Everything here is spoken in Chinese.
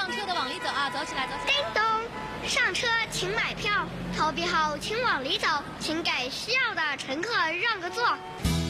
上车的往里走啊，走起来，走起来。 叮咚，上车请买票，投币后请往里走，请给需要的乘客让个座。